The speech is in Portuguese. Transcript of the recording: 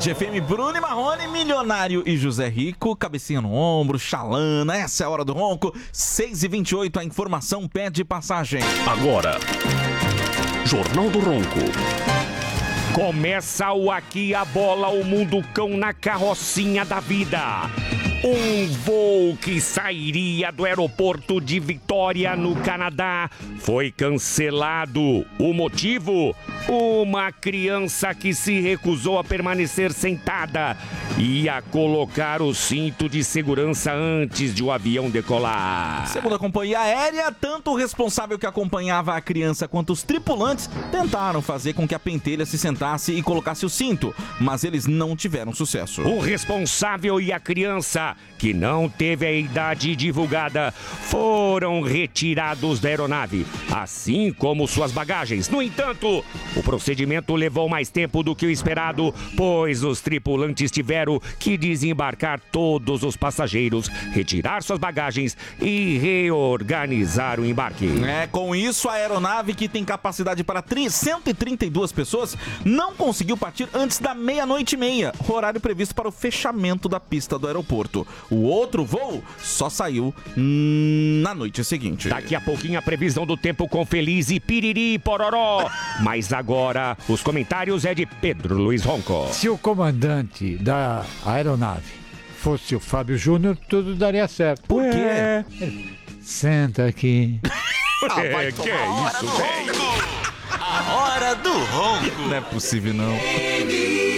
Band FM, Bruno e Marrone, Milionário e José Rico, cabecinha no ombro, chalana, essa é a hora do ronco. 6h28, a informação pede passagem. Agora, Jornal do Ronco. Começa o Aqui a Bola, o Mundo Cão na carrocinha da vida. Um voo que sairia do aeroporto de Vitória, no Canadá, foi cancelado. O motivo? Uma criança que se recusou a permanecer sentada e a colocar o cinto de segurança antes de o avião decolar. Segundo a companhia aérea, tanto o responsável que acompanhava a criança quanto os tripulantes tentaram fazer com que a pentelha se sentasse e colocasse o cinto, mas eles não tiveram sucesso. O responsável e a criança, que não teve a idade divulgada, foram retirados da aeronave, assim como suas bagagens. No entanto, o procedimento levou mais tempo do que o esperado, pois os tripulantes tiveram que desembarcar todos os passageiros, retirar suas bagagens e reorganizar o embarque. Com isso, a aeronave, que tem capacidade para 132 pessoas, não conseguiu partir antes da 00:30, horário previsto para o fechamento da pista do aeroporto. O outro voo só saiu na noite seguinte. Daqui a pouquinho a previsão do tempo com Feliz e Piriri e Pororó. Mas agora os comentários é de Pedro Luiz Ronco. Se o comandante da aeronave fosse o Fábio Júnior, tudo daria certo. Por quê? Senta aqui. Que é isso, velho? A hora do ronco. Não é possível, não.